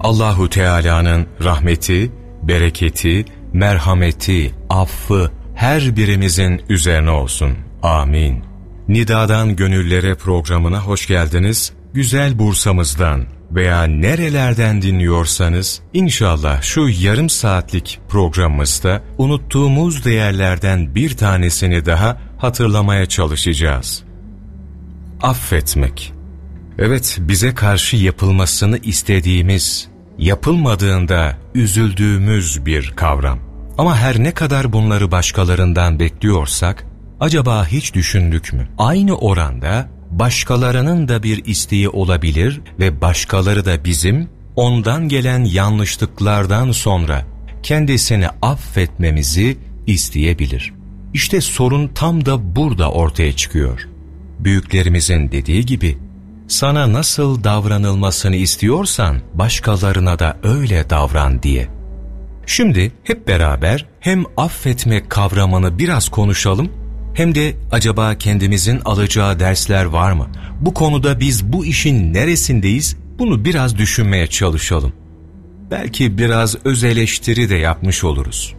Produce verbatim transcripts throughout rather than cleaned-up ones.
Allahu Teala'nın rahmeti, bereketi, merhameti, affı her birimizin üzerine olsun. Amin. Nidadan Gönüllere programına hoş geldiniz. Güzel Bursa'mızdan veya nerelerden dinliyorsanız inşallah şu yarım saatlik programımızda unuttuğumuz değerlerden bir tanesini daha hatırlamaya çalışacağız. Affetmek. Evet, bize karşı yapılmasını istediğimiz, yapılmadığında üzüldüğümüz bir kavram. Ama her ne kadar bunları başkalarından bekliyorsak, acaba hiç düşündük mü? Aynı oranda başkalarının da bir isteği olabilir ve başkaları da bizim ondan gelen yanlışlıklardan sonra kendisini affetmemizi isteyebilir. İşte sorun tam da burada ortaya çıkıyor. Büyüklerimizin dediği gibi, sana nasıl davranılmasını istiyorsan başkalarına da öyle davran diye. Şimdi hep beraber hem affetme kavramını biraz konuşalım, hem de acaba kendimizin alacağı dersler var mı? Bu konuda biz bu işin neresindeyiz? Bunu biraz düşünmeye çalışalım. Belki biraz öz eleştiri de yapmış oluruz.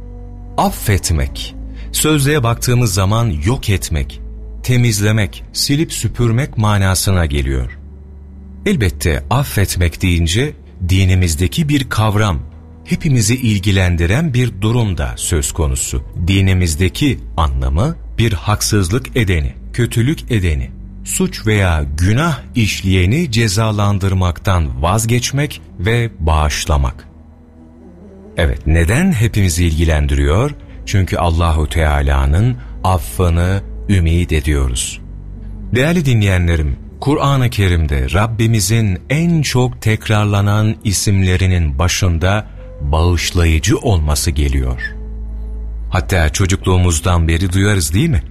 Affetmek, sözlüğe baktığımız zaman yok etmek, temizlemek, silip süpürmek manasına geliyor. Elbette affetmek deyince dinimizdeki bir kavram, hepimizi ilgilendiren bir durum da söz konusu. Dinimizdeki anlamı bir haksızlık edeni, kötülük edeni, suç veya günah işleyeni cezalandırmaktan vazgeçmek ve bağışlamak. Evet, neden hepimizi ilgilendiriyor? Çünkü Allahu Teala'nın affını ümit ediyoruz. Değerli dinleyenlerim, Kur'an-ı Kerim'de Rabbimizin en çok tekrarlanan isimlerinin başında bağışlayıcı olması geliyor. Hatta çocukluğumuzdan beri duyarız değil mi?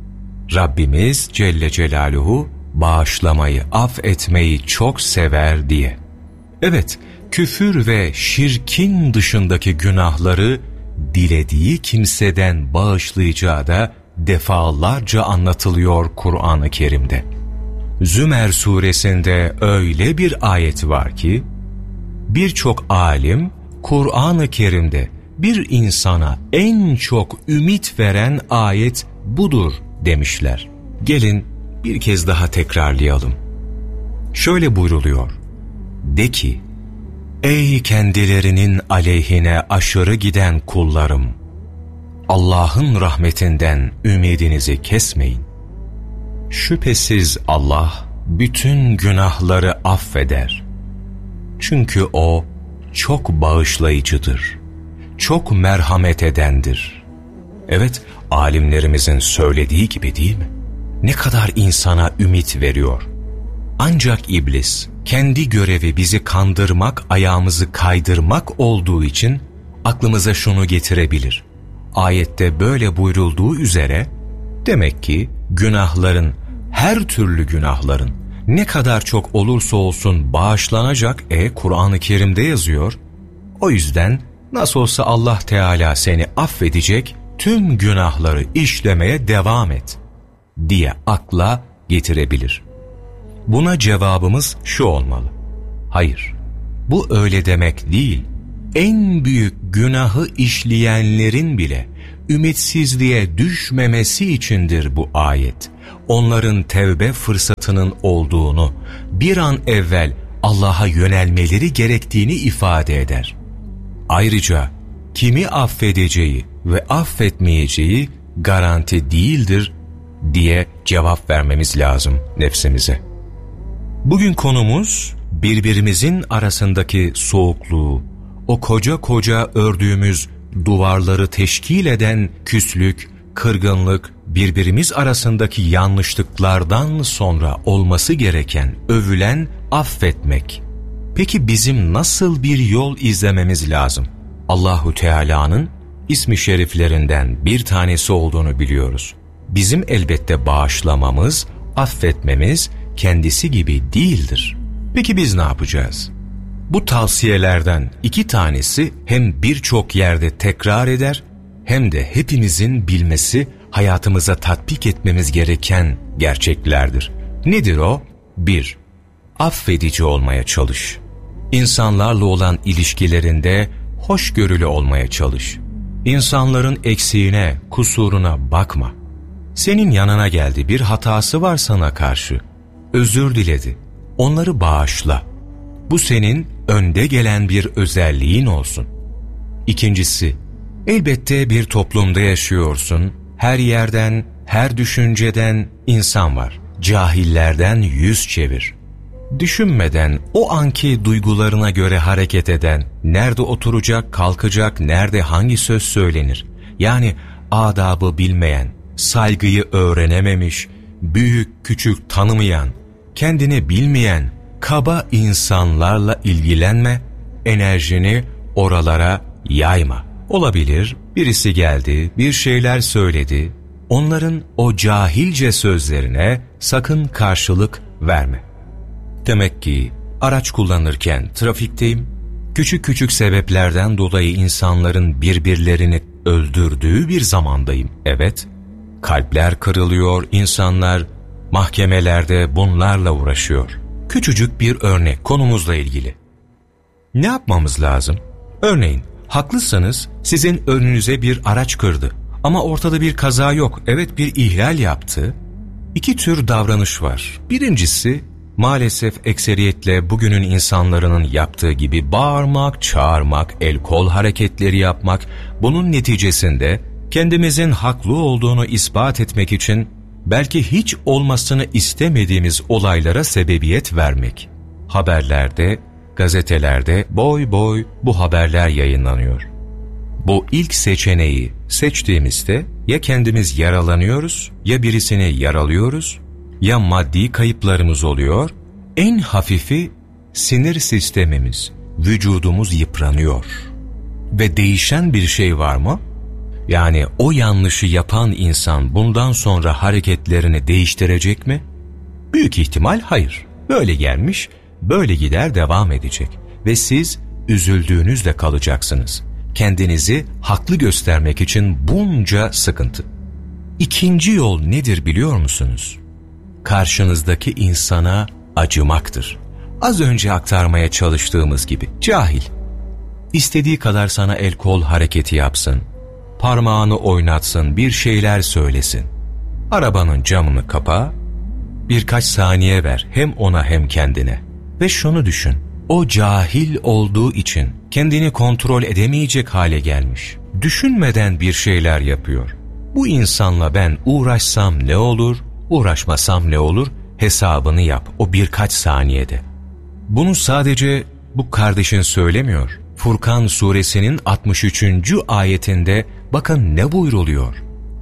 Rabbimiz Celle Celaluhu bağışlamayı, affetmeyi çok sever diye. Evet, küfür ve şirkin dışındaki günahları dilediği kimseden bağışlayacağı da defalarca anlatılıyor Kur'an-ı Kerim'de. Zümer suresinde öyle bir ayet var ki, birçok alim Kur'an-ı Kerim'de bir insana en çok ümit veren ayet budur demişler. Gelin bir kez daha tekrarlayalım. Şöyle buyruluyor: de ki, ey kendilerinin aleyhine aşırı giden kullarım, Allah'ın rahmetinden ümidinizi kesmeyin. Şüphesiz Allah bütün günahları affeder. Çünkü O çok bağışlayıcıdır, çok merhamet edendir. Evet, alimlerimizin söylediği gibi değil mi? Ne kadar insana ümit veriyor. Ancak iblis, kendi görevi bizi kandırmak, ayağımızı kaydırmak olduğu için aklımıza şunu getirebilir: ayette böyle buyrulduğu üzere, demek ki günahların, her türlü günahların ne kadar çok olursa olsun bağışlanacak. E Kur'an-ı Kerim'de yazıyor. O yüzden nasıl olsa Allah Teala seni affedecek, tüm günahları işlemeye devam et diye akla getirebilir. Buna cevabımız şu olmalı: hayır, bu öyle demek değil. En büyük günahı işleyenlerin bile ümitsizliğe düşmemesi içindir bu ayet. Onların tevbe fırsatının olduğunu, bir an evvel Allah'a yönelmeleri gerektiğini ifade eder. Ayrıca kimi affedeceği ve affetmeyeceği garanti değildir diye cevap vermemiz lazım nefsimize. Bugün konumuz birbirimizin arasındaki soğukluğu, o koca koca ördüğümüz duvarları teşkil eden küslük, kırgınlık, birbirimiz arasındaki yanlışlıklardan sonra olması gereken, övülen affetmek. Peki bizim nasıl bir yol izlememiz lazım? Allahu Teala'nın ismi şeriflerinden bir tanesi olduğunu biliyoruz. Bizim elbette bağışlamamız, affetmemiz kendisi gibi değildir. Peki biz ne yapacağız? Bu tavsiyelerden iki tanesi hem birçok yerde tekrar eder, hem de hepimizin bilmesi, hayatımıza tatbik etmemiz gereken gerçeklerdir. Nedir o? bir. Affedici olmaya çalış. İnsanlarla olan ilişkilerinde hoşgörülü olmaya çalış. İnsanların eksiğine, kusuruna bakma. Senin yanına geldi, bir hatası var sana karşı. Özür diledi. Onları bağışla. Bu senin önde gelen bir özelliğin olsun. İkincisi, elbette bir toplumda yaşıyorsun. Her yerden, her düşünceden insan var. Cahillerden yüz çevir. Düşünmeden, o anki duygularına göre hareket eden, nerede oturacak, kalkacak, nerede hangi söz söylenir, yani adabı bilmeyen, saygıyı öğrenememiş, büyük küçük tanımayan, kendini bilmeyen, kaba insanlarla ilgilenme, enerjini oralara yayma. Olabilir, birisi geldi, bir şeyler söyledi, onların o cahilce sözlerine sakın karşılık verme. Demek ki araç kullanırken trafikteyim, küçük küçük sebeplerden dolayı insanların birbirlerini öldürdüğü bir zamandayım. Evet, kalpler kırılıyor, insanlar mahkemelerde bunlarla uğraşıyor. Küçücük bir örnek konumuzla ilgili. Ne yapmamız lazım? Örneğin, haklısınız, sizin önünüze bir araç kırdı ama ortada bir kaza yok, evet bir ihlal yaptı. İki tür davranış var. Birincisi, maalesef ekseriyetle bugünün insanların yaptığı gibi bağırmak, çağırmak, el kol hareketleri yapmak, bunun neticesinde kendimizin haklı olduğunu ispat etmek için belki hiç olmasını istemediğimiz olaylara sebebiyet vermek. Haberlerde, gazetelerde boy boy bu haberler yayınlanıyor. Bu ilk seçeneği seçtiğimizde ya kendimiz yaralanıyoruz, ya birisini yaralıyoruz, ya maddi kayıplarımız oluyor, en hafifi sinir sistemimiz, vücudumuz yıpranıyor. Ve değişen bir şey var mı? Yani o yanlışı yapan insan bundan sonra hareketlerini değiştirecek mi? Büyük ihtimal hayır. Böyle gelmiş, böyle gider devam edecek. Ve siz üzüldüğünüzle kalacaksınız. Kendinizi haklı göstermek için bunca sıkıntı. İkinci yol nedir biliyor musunuz? Karşınızdaki insana acımaktır. Az önce aktarmaya çalıştığımız gibi cahil. İstediği kadar sana el kol hareketi yapsın, parmağını oynatsın, bir şeyler söylesin. Arabanın camını kapa, birkaç saniye ver hem ona hem kendine. Ve şunu düşün, o cahil olduğu için kendini kontrol edemeyecek hale gelmiş. Düşünmeden bir şeyler yapıyor. Bu insanla ben uğraşsam ne olur, uğraşmasam ne olur hesabını yap o birkaç saniyede. Bunu sadece bu kardeşin söylemiyor. Furkan suresinin altmış üçüncü ayetinde bakın ne buyruluyor.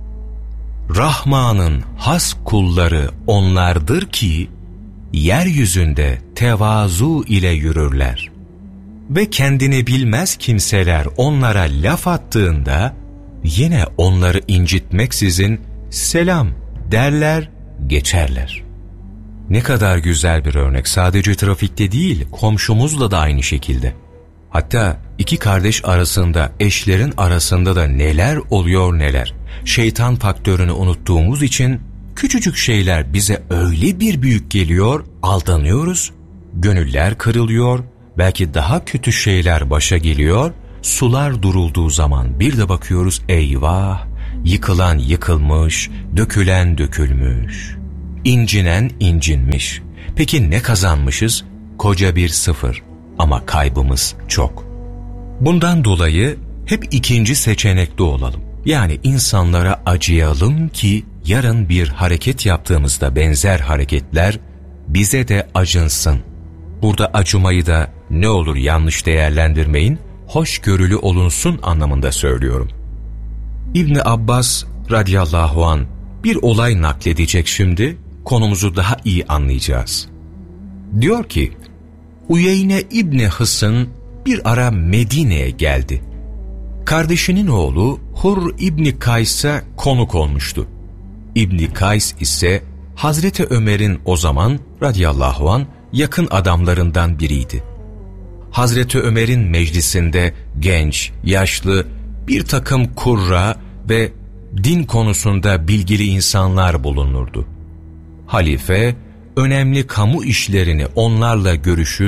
Rahman'ın has kulları onlardır ki yeryüzünde tevazu ile yürürler. Ve kendini bilmez kimseler onlara laf attığında yine onları incitmeksizin selam derler, geçerler. Ne kadar güzel bir örnek. Sadece trafikte değil, komşumuzla da aynı şekilde. Hatta iki kardeş arasında, eşlerin arasında da neler oluyor neler. Şeytan faktörünü unuttuğumuz için küçücük şeyler bize öyle bir büyük geliyor, aldanıyoruz, gönüller kırılıyor, belki daha kötü şeyler başa geliyor, sular durulduğu zaman bir de bakıyoruz eyvah, yıkılan yıkılmış, dökülen dökülmüş, incinen incinmiş. Peki ne kazanmışız? Koca bir sıfır ama kaybımız çok. Bundan dolayı hep ikinci seçenekte olalım. Yani insanlara acıyalım ki yarın bir hareket yaptığımızda benzer hareketler bize de acınsın. Burada acımayı da ne olur yanlış değerlendirmeyin, hoşgörülü olunsun anlamında söylüyorum. İbn Abbas radıyallahu an bir olay nakledecek şimdi, konumuzu daha iyi anlayacağız. Diyor ki, Uyeyne İbni Hısın bir ara Medine'ye geldi. Kardeşinin oğlu Hur İbni Kays'a konuk olmuştu. İbni Kays ise Hazreti Ömer'in o zaman radıyallahu an yakın adamlarından biriydi. Hazreti Ömer'in meclisinde genç, yaşlı bir takım kurra ve din konusunda bilgili insanlar bulunurdu. Halife önemli kamu işlerini onlarla görüşür,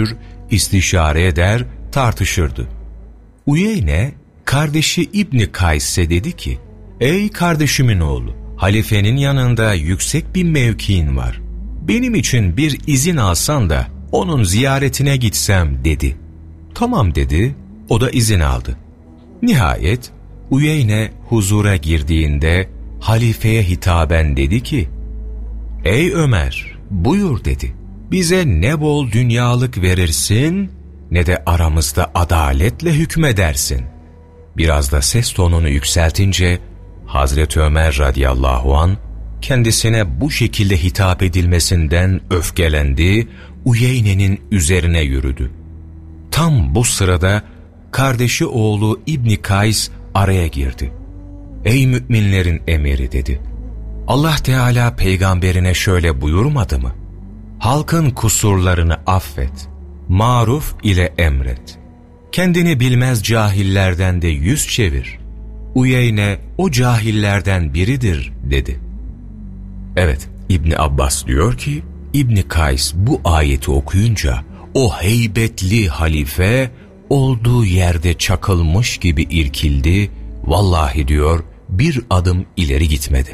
istişare eder, tartışırdı. Uyeyne, kardeşi İbni Kays'e dedi ki, ''Ey kardeşimin oğlu, halifenin yanında yüksek bir mevkiin var. Benim için bir izin alsan da onun ziyaretine gitsem.'' dedi. ''Tamam.'' dedi, o da izin aldı. Nihayet Uyeyne huzura girdiğinde halifeye hitaben dedi ki, ''Ey Ömer, buyur.'' dedi. ''Bize ne bol dünyalık verirsin, ne de aramızda adaletle hükmedersin.'' Biraz da ses tonunu yükseltince Hazreti Ömer radıyallahu an kendisine bu şekilde hitap edilmesinden öfkelendi, Uyeyne'nin üzerine yürüdü. Tam bu sırada kardeşi oğlu İbni Kays araya girdi. ''Ey müminlerin emiri.'' dedi. ''Allah Teala peygamberine şöyle buyurmadı mı? Halkın kusurlarını affet, maruf ile emret. Kendini bilmez cahillerden de yüz çevir. Uyeyne o cahillerden biridir.'' dedi. Evet, İbni Abbas diyor ki, İbni Kays bu ayeti okuyunca o heybetli halife olduğu yerde çakılmış gibi irkildi, vallahi diyor bir adım ileri gitmedi.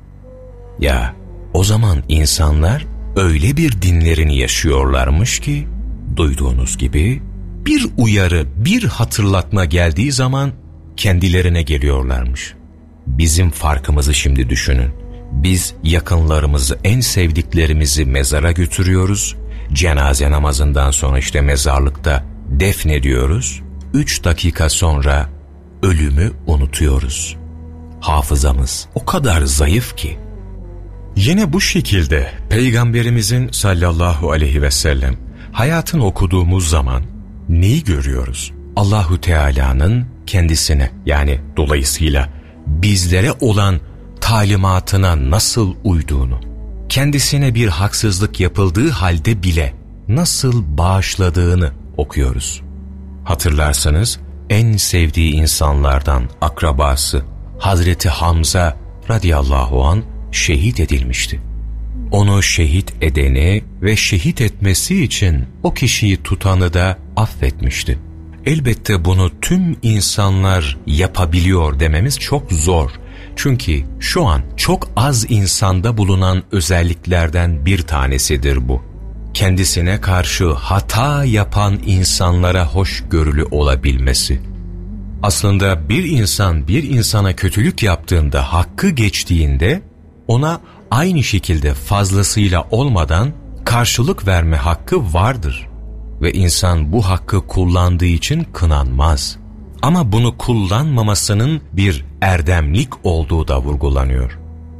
Ya o zaman insanlar öyle bir dinlerini yaşıyorlarmış ki, duyduğunuz gibi bir uyarı, bir hatırlatma geldiği zaman kendilerine geliyorlarmış. Bizim farkımızı şimdi düşünün. Biz yakınlarımızı, en sevdiklerimizi mezara götürüyoruz. Cenaze namazından sonra işte mezarlıkta defnediyoruz. Üç dakika sonra ölümü unutuyoruz. Hafızamız o kadar zayıf ki. Yine bu şekilde Peygamberimizin sallallahu aleyhi ve sellem hayatını okuduğumuz zaman neyi görüyoruz? Allahu Teala'nın kendisine, yani dolayısıyla bizlere olan talimatına nasıl uyduğunu, kendisine bir haksızlık yapıldığı halde bile nasıl bağışladığını okuyoruz. Hatırlarsanız en sevdiği insanlardan akrabası Hazreti Hamza radıyallahu an şehit edilmişti. Onu şehit edeni ve şehit etmesi için o kişiyi tutanı da affetmişti. Elbette bunu tüm insanlar yapabiliyor dememiz çok zor. Çünkü şu an çok az insanda bulunan özelliklerden bir tanesidir bu. Kendisine karşı hata yapan insanlara hoşgörülü olabilmesi. Aslında bir insan bir insana kötülük yaptığında, hakkı geçtiğinde ona aynı şekilde fazlasıyla olmadan karşılık verme hakkı vardır. Ve insan bu hakkı kullandığı için kınanmaz. Ama bunu kullanmamasının bir erdemlik olduğu da vurgulanıyor.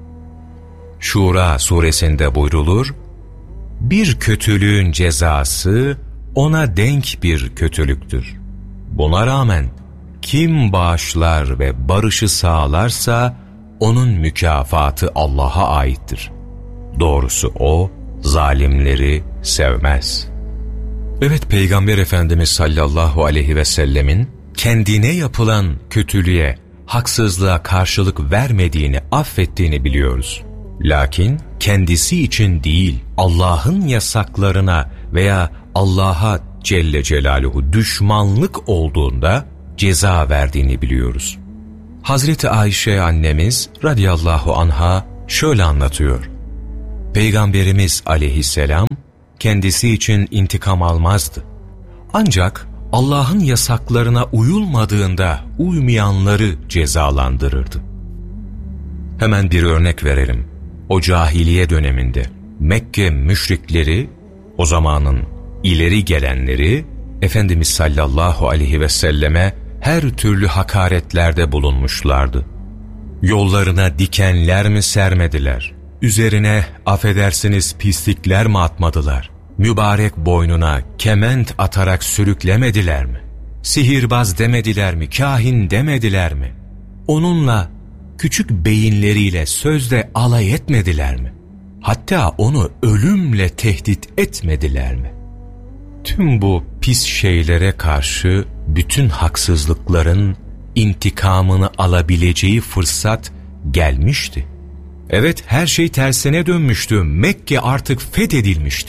Şura suresinde buyrulur, bir kötülüğün cezası ona denk bir kötülüktür. Buna rağmen kim bağışlar ve barışı sağlarsa onun mükafatı Allah'a aittir. Doğrusu o zalimleri sevmez. Evet, Peygamber Efendimiz sallallahu aleyhi ve sellemin kendine yapılan kötülüğe, haksızlığa karşılık vermediğini, affettiğini biliyoruz. Lakin kendisi için değil, Allah'ın yasaklarına veya Allah'a Celle Celaluhu düşmanlık olduğunda ceza verdiğini biliyoruz. Hazreti Ayşe annemiz radıyallahu anha şöyle anlatıyor. Peygamberimiz aleyhisselam kendisi için intikam almazdı. Ancak Allah'ın yasaklarına uyulmadığında uymayanları cezalandırırdı. Hemen bir örnek verelim. O cahiliye döneminde Mekke müşrikleri, o zamanın ileri gelenleri, Efendimiz sallallahu aleyhi ve selleme her türlü hakaretlerde bulunmuşlardı. Yollarına dikenler mi sermediler? Üzerine affedersiniz pislikler mi atmadılar? Mübarek boynuna kement atarak sürüklemediler mi? Sihirbaz demediler mi? Kahin demediler mi? Onunla küçük beyinleriyle sözde alay etmediler mi? Hatta onu ölümle tehdit etmediler mi? Tüm bu pis şeylere karşı bütün haksızlıkların intikamını alabileceği fırsat gelmişti. Evet, her şey tersine dönmüştü. Mekke artık fethedilmişti.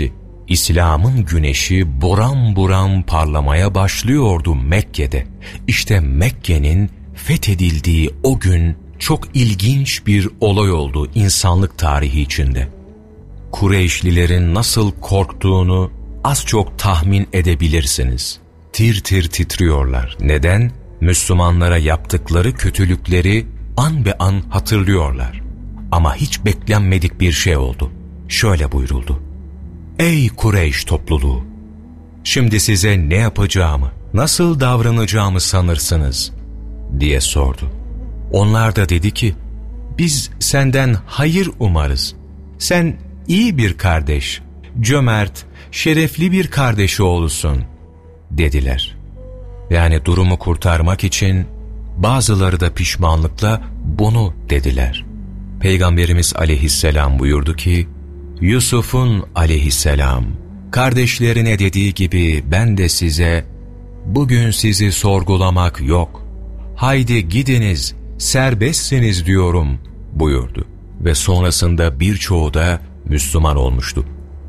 İslam'ın güneşi buram buram parlamaya başlıyordu Mekke'de. İşte Mekke'nin fethedildiği o gün çok ilginç bir olay oldu insanlık tarihi içinde. Kureyşlilerin nasıl korktuğunu az çok tahmin edebilirsiniz. Tir tir titriyorlar. Neden? Müslümanlara yaptıkları kötülükleri an be an hatırlıyorlar. Ama hiç beklenmedik bir şey oldu. Şöyle buyuruldu: "Ey Kureyş topluluğu! Şimdi size ne yapacağımı, nasıl davranacağımı sanırsınız?" diye sordu. Onlar da dedi ki, "Biz senden hayır umarız. Sen iyi bir kardeş, cömert, şerefli bir kardeş oğlusun," dediler. Yani durumu kurtarmak için bazıları da pişmanlıkla bunu dediler. Peygamberimiz aleyhisselam buyurdu ki, Yusuf'un aleyhisselam kardeşlerine dediği gibi ben de size bugün sizi sorgulamak yok, haydi gidiniz serbestsiniz diyorum buyurdu. Ve sonrasında birçoğu da Müslüman olmuştu.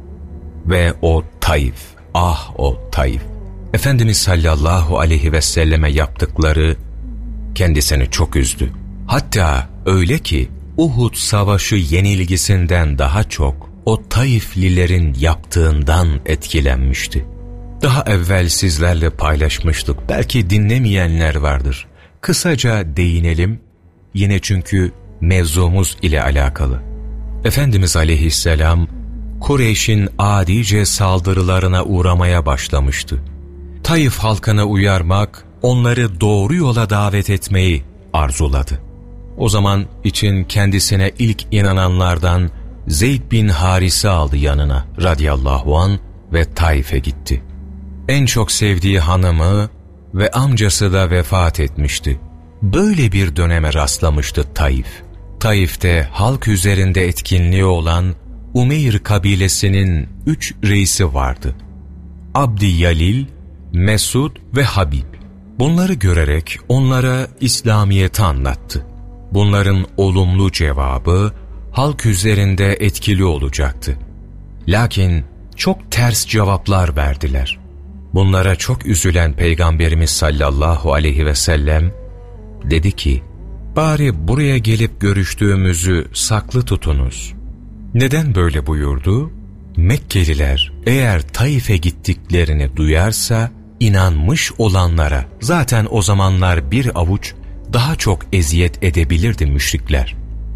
Ve o Taif, ah o Taif, Efendimiz sallallahu aleyhi ve selleme yaptıkları kendisini çok üzdü. Hatta öyle ki Uhud savaşı yenilgisinden daha çok o Taiflilerin yaptığından etkilenmişti. Daha evvel sizlerle paylaşmıştık. Belki dinlemeyenler vardır. Kısaca değinelim. Yine çünkü mevzumuz ile alakalı. Efendimiz aleyhisselam Kureyş'in adice saldırılarına uğramaya başlamıştı. Taif halkına uyarmak, onları doğru yola davet etmeyi arzuladı. O zaman için kendisine ilk inananlardan Zeyd bin Haris'i aldı yanına radıyallahu an ve Taif'e gitti. En çok sevdiği hanımı ve amcası da vefat etmişti. Böyle bir döneme rastlamıştı Taif. Taif'te halk üzerinde etkinliği olan Umeyr kabilesinin üç reisi vardı. Abdi Yalil, Mesud ve Habib. Bunları görerek onlara İslamiyet'i anlattı. Bunların olumlu cevabı halk üzerinde etkili olacaktı. Lakin çok ters cevaplar verdiler. Bunlara çok üzülen Peygamberimiz sallallahu aleyhi ve sellem dedi ki, "Bari buraya gelip görüştüğümüzü saklı tutunuz." Neden böyle buyurdu? Mekkeliler eğer Taif'e gittiklerini duyarsa inanmış olanlara zaten o zamanlar bir avuç daha çok eziyet edebilirdi müşrikler.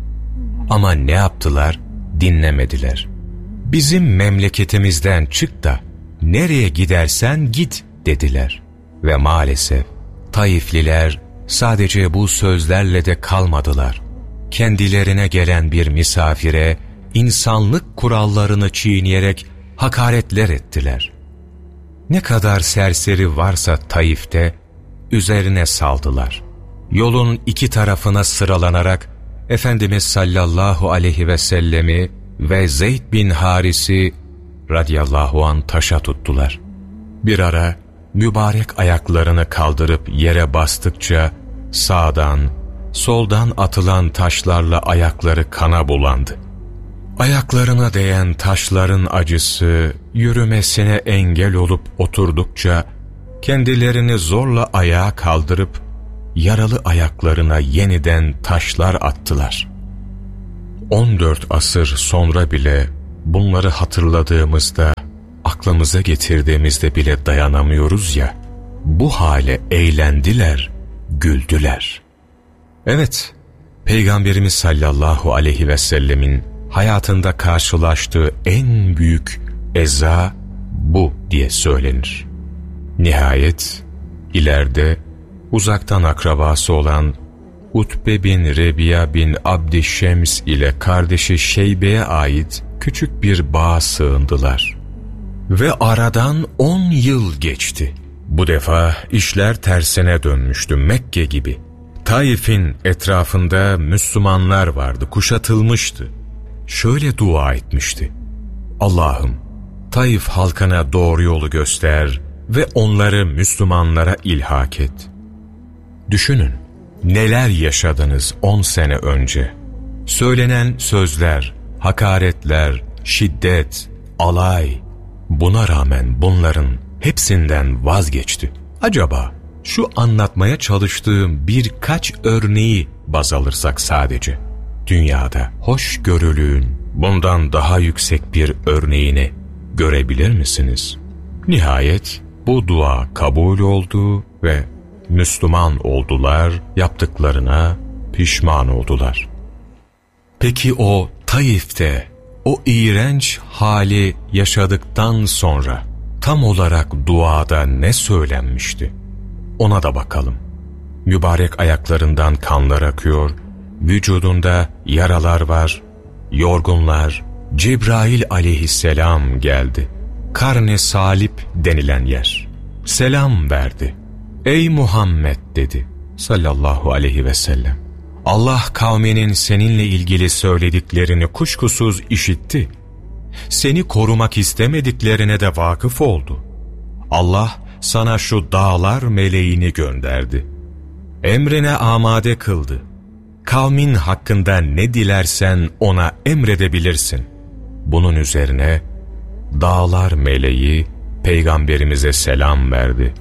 Ama ne yaptılar? Dinlemediler. "Bizim memleketimizden çık da nereye gidersen git," dediler. Ve maalesef Taifliler sadece bu sözlerle de kalmadılar. Kendilerine gelen bir misafire insanlık kurallarını çiğneyerek hakaretler ettiler. Ne kadar serseri varsa Taif'te üzerine saldılar. Yolun iki tarafına sıralanarak Efendimiz sallallahu aleyhi ve sellemi ve Zeyd bin Haris'i radıyallahu an taşa tuttular. Bir ara mübarek ayaklarını kaldırıp yere bastıkça sağdan, soldan atılan taşlarla ayakları kana bulandı. Ayaklarına değen taşların acısı yürümesine engel olup oturdukça kendilerini zorla ayağa kaldırıp yaralı ayaklarına yeniden taşlar attılar. on dört asır sonra bile bunları hatırladığımızda, aklımıza getirdiğimizde bile dayanamıyoruz ya, bu hale eğlendiler, güldüler. Evet, Peygamberimiz sallallahu aleyhi ve sellemin hayatında karşılaştığı en büyük eza bu diye söylenir. Nihayet ileride uzaktan akrabası olan Utbe bin Rebiya bin Abdişşems ile kardeşi Şeybe'ye ait küçük bir bağa sığındılar. Ve aradan on yıl geçti. Bu defa işler tersine dönmüştü Mekke gibi. Taif'in etrafında Müslümanlar vardı, kuşatılmıştı. Şöyle dua etmişti: "Allah'ım, Taif halkına doğru yolu göster ve onları Müslümanlara ilhak et." Düşünün, neler yaşadınız on sene önce. Söylenen sözler, hakaretler, şiddet, alay, buna rağmen bunların hepsinden vazgeçti. Acaba şu anlatmaya çalıştığım birkaç örneği baz alırsak sadece, dünyada hoşgörülüğün bundan daha yüksek bir örneğini görebilir misiniz? Nihayet bu dua kabul oldu ve Müslüman oldular, yaptıklarına pişman oldular. Peki o Taif'te o iğrenç hali yaşadıktan sonra tam olarak duada ne söylenmişti? Ona da bakalım. Mübarek ayaklarından kanlar akıyor, vücudunda yaralar var, yorgunlar. Cebrail aleyhisselam geldi. Karne salip denilen yer. Selam verdi. Ey Muhammed dedi sallallahu aleyhi ve sellem. Allah kavminin seninle ilgili söylediklerini kuşkusuz işitti. Seni korumak istemediklerine de vakıf oldu. Allah sana şu dağlar meleğini gönderdi. Emrine amade kıldı. Kavmin hakkında ne dilersen ona emredebilirsin. Bunun üzerine dağlar meleği peygamberimize selam verdi.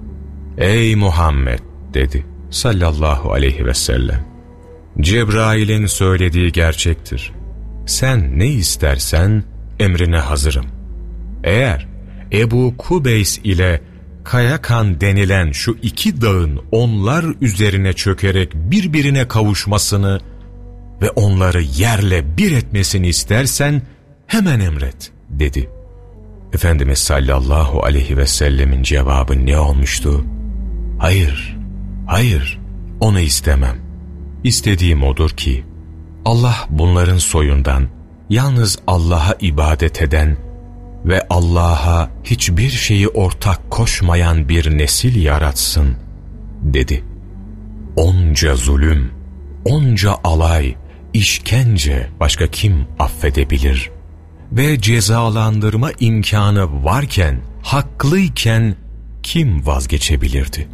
Ey Muhammed dedi sallallahu aleyhi ve sellem. Cebrail'in söylediği gerçektir. Sen ne istersen emrine hazırım. Eğer Ebu Kubeys ile Kayakan denilen şu iki dağın onlar üzerine çökerek birbirine kavuşmasını ve onları yerle bir etmesini istersen hemen emret dedi. Efendimiz sallallahu aleyhi ve sellemin cevabı ne olmuştu? Hayır, hayır, onu istemem. İstediğim odur ki Allah bunların soyundan yalnız Allah'a ibadet eden ve Allah'a hiçbir şeyi ortak koşmayan bir nesil yaratsın dedi. Onca zulüm, onca alay, işkence başka kim affedebilir? Ve cezalandırma imkanı varken, haklıyken kim vazgeçebilirdi?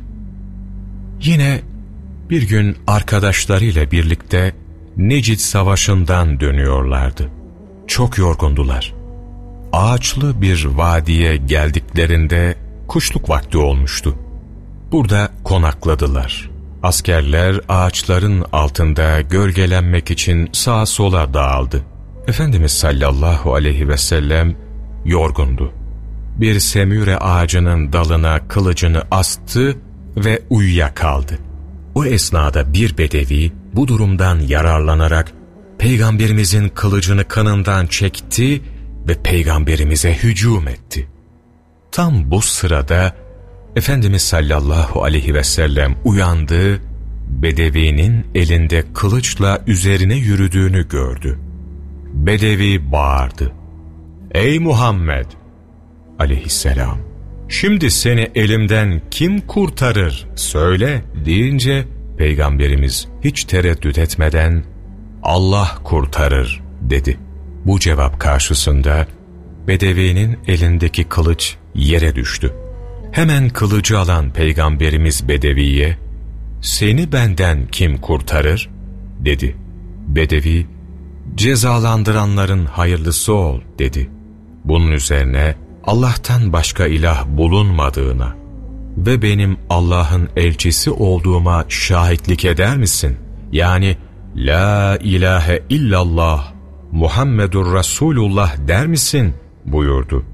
Yine bir gün arkadaşlarıyla birlikte Necid Savaşı'ndan dönüyorlardı. Çok yorgundular. Ağaçlı bir vadiye geldiklerinde kuşluk vakti olmuştu. Burada konakladılar. Askerler ağaçların altında gölgelenmek için sağa sola dağıldı. Efendimiz sallallahu aleyhi ve sellem yorgundu. Bir semüre ağacının dalına kılıcını astı ve uyuyakaldı. O esnada bir bedevi bu durumdan yararlanarak Peygamberimizin kılıcını kanından çekti ve Peygamberimize hücum etti. Tam bu sırada Efendimiz sallallahu aleyhi ve sellem uyandı, bedevinin elinde kılıçla üzerine yürüdüğünü gördü. Bedevi bağırdı. Ey Muhammed aleyhisselam, şimdi seni elimden kim kurtarır söyle deyince Peygamberimiz hiç tereddüt etmeden Allah kurtarır dedi. Bu cevap karşısında bedevinin elindeki kılıç yere düştü. Hemen kılıcı alan Peygamberimiz bedeviye seni benden kim kurtarır dedi. Bedevi cezalandıranların hayırlısı ol dedi. Bunun üzerine Allah'tan başka ilah bulunmadığına ve benim Allah'ın elçisi olduğuma şahitlik eder misin? Yani La ilahe illallah Muhammedur Resulullah der misin? buyurdu.